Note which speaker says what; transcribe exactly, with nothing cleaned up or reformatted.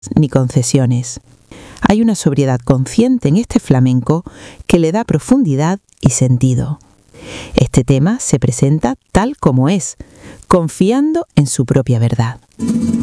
Speaker 1: ni concesiones. Hay una sobriedad consciente en este flamenco que le da profundidad y sentido. Este tema se presenta tal como es, confiando en su propia verdad.